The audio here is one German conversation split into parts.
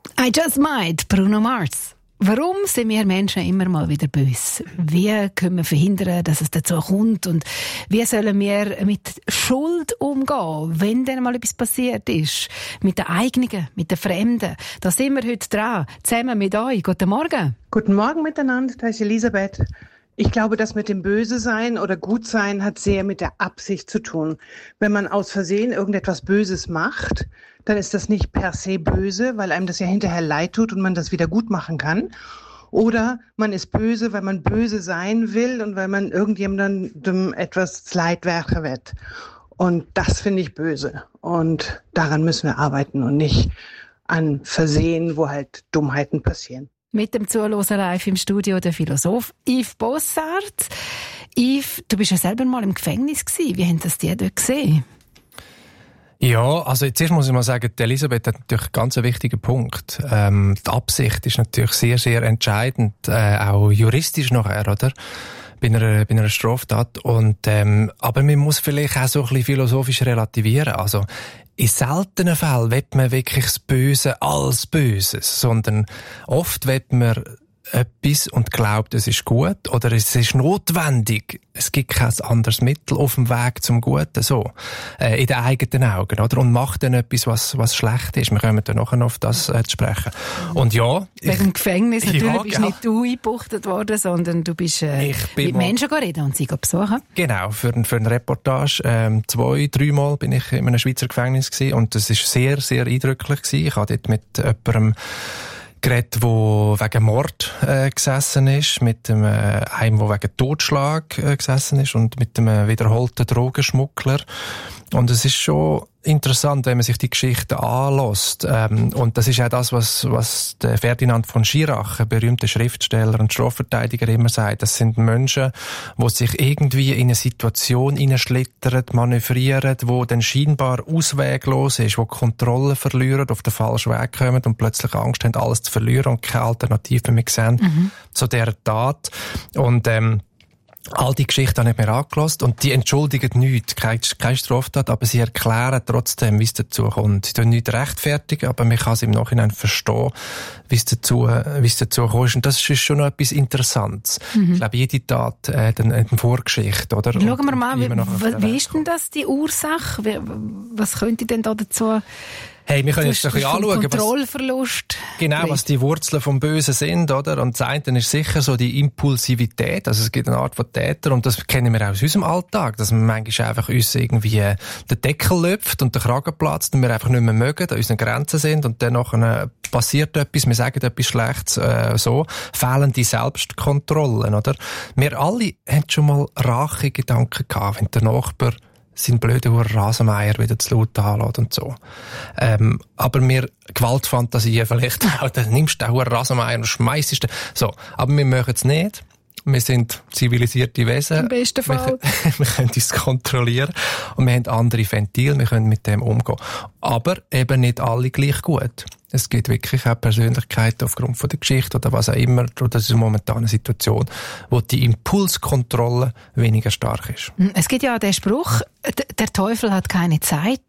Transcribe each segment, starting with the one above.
I Just Might, Bruno Mars. Warum sind wir Menschen immer mal wieder böse? Wie können wir verhindern, dass es dazu kommt? Und wie sollen wir mit Schuld umgehen, wenn dann mal etwas passiert ist? Mit den eigenen, mit den Fremden. Da sind wir heute dran, zusammen mit euch. Guten Morgen. Guten Morgen miteinander, da ist Elisabeth. Ich glaube, das mit dem Böse sein oder Gutsein hat sehr mit der Absicht zu tun. Wenn man aus Versehen irgendetwas Böses macht, dann ist das nicht per se böse, weil einem das ja hinterher leid tut und man das wieder gut machen kann. Oder man ist böse, weil man böse sein will und weil man irgendjemandem etwas Leidwerke wird. Und das finde ich böse. Und daran müssen wir arbeiten und nicht an Versehen, wo halt Dummheiten passieren. Mit dem Zuhören live im Studio der Philosoph Yves Bossart. Yves, du bist ja selber mal im Gefängnis gewesen. Wie haben das die dort gesehen? Ja, also zuerst muss ich mal sagen, Elisabeth hat natürlich einen ganz wichtigen Punkt. Die Absicht ist natürlich sehr, sehr entscheidend, auch juristisch nachher, oder? Bei einer Straftat. Aber man muss vielleicht auch so ein bisschen philosophisch relativieren. Also, in seltenen Fällen will man wirklich das Böse als Böses, sondern oft will man etwas und glaubt, es ist gut oder es ist notwendig. Es gibt kein anderes Mittel auf dem Weg zum Guten, so. In den eigenen Augen, oder? Und macht dann etwas, was schlecht ist. Wir kommen dann nachher auf das zu sprechen. Und ja. Wegen dem Gefängnis natürlich bist nicht du eingebuchtet worden, sondern du bist mit Menschen reden und sie besuchen. Genau, für eine Reportage. 2-3 Mal bin ich in einem Schweizer Gefängnis gewesen und das ist sehr, sehr eindrücklich gewesen. Ich habe dort mit jemandem geredet, der wegen Mord gesessen ist, mit einem der wegen Totschlag gesessen ist und mit einem wiederholten Drogenschmuggler. Und es ist schon interessant, wenn man sich die Geschichte anlässt. Und das ist auch das, was der Ferdinand von Schirach, ein berühmter Schriftsteller und Strafverteidiger, immer sagt. Das sind Menschen, die sich irgendwie in eine Situation hineinschlittern, manövrieren, die dann scheinbar ausweglos ist, die Kontrolle verlieren, auf den falschen Weg kommen und plötzlich Angst haben, alles zu verlieren und keine Alternative mehr sehen zu dieser Tat. Und all die Geschichten habe ich mir angehört und die entschuldigen nichts, keine Straftat, aber sie erklären trotzdem, wie es dazu kommt. Sie tun nicht rechtfertigen, aber man kann es im Nachhinein verstehen, wie es dazu kommt. Und das ist schon noch etwas Interessantes. Ich glaube, jede Tat hat eine Vorgeschichte, oder? Schauen wir mal, wie ist denn das die Ursache? Was könnte denn da dazu... Hey, wir können jetzt ein bisschen anschauen, Kontrollverlust. Was die Wurzeln vom Bösen sind, oder? Und das eine ist sicher so die Impulsivität. Also es gibt eine Art von Täter und das kennen wir auch aus unserem Alltag, dass man manchmal einfach uns irgendwie den Deckel löpft und der Kragen platzt und wir einfach nicht mehr mögen, an unseren Grenzen sind und dann nachher passiert etwas, wir sagen etwas Schlechtes, so. Fehlende Selbstkontrollen, oder? Wir alle haben schon mal Rachegedanken gehabt, wenn der Nachbar sein blöder Rasenmäher wieder zu laut anlässt und so. Aber wir Gewaltfantasien vielleicht auch, dann nimmst du auch einen Rasenmäher und schmeissest den. So. Aber wir machen es nicht. Wir sind zivilisierte Wesen. Im besten Fall. Wir können uns kontrollieren. Und wir haben andere Ventile, wir können mit dem umgehen. Aber eben nicht alle gleich gut. Es gibt wirklich auch Persönlichkeiten aufgrund von der Geschichte oder was auch immer, oder das ist eine momentane Situation, wo die Impulskontrolle weniger stark ist. Es gibt ja den Spruch, der Teufel hat keine Zeit.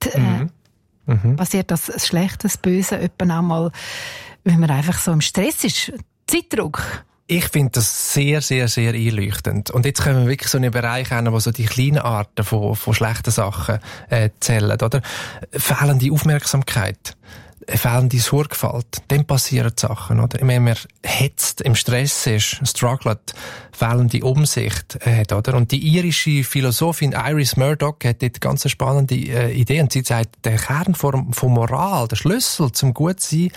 Passiert das Schlechte, das Böse etwa auch mal, wenn man einfach so im Stress ist? Zeitdruck? Ich finde das sehr, sehr, sehr einleuchtend. Und jetzt können wir wirklich so einen Bereich haben, wo so die kleinen Arten von schlechten Sachen zählen, oder? Fehlende Aufmerksamkeit. Fehlende Sorgfalt, dann passieren Sachen, oder? Wenn man hetzt, im Stress ist, struggelt, fehlende Umsicht hat, oder? Und die irische Philosophin Iris Murdoch hat dort ganz eine spannende Idee und sie sagt, der Kern von Moral, der Schlüssel zum Gutsein,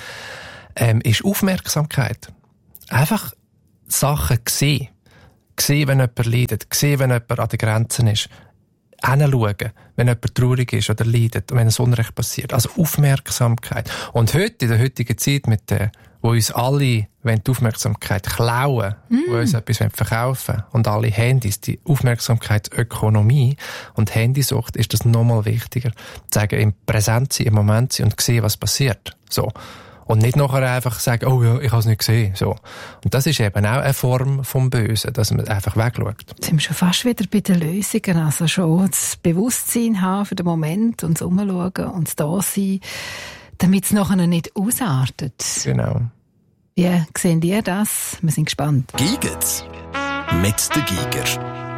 ist Aufmerksamkeit. Einfach Sachen sehen. Sehen, wenn jemand leidet. Sehen, wenn jemand an den Grenzen ist. Hinschauen, wenn jemand traurig ist oder leidet, wenn ein Unrecht passiert. Also Aufmerksamkeit. Und heute, in der heutigen Zeit, wo uns alle die Aufmerksamkeit klauen, wo uns etwas verkaufen und alle Handys, die Aufmerksamkeitsökonomie und Handysucht, ist das nochmal wichtiger. Zu sagen, im Präsent sein, im Moment sein und sehen, was passiert. So. Und nicht nachher einfach sagen, oh ja, ich habe es nicht gesehen. So. Und das ist eben auch eine Form vom Bösen, dass man einfach wegschaut. Jetzt sind wir schon fast wieder bei den Lösungen. Also schon das Bewusstsein haben für den Moment und das Umschauen und das Dasein. Damit es nachher nicht ausartet. Genau. Wie seht ihr das? Wir sind gespannt. Giget's mit der Giger.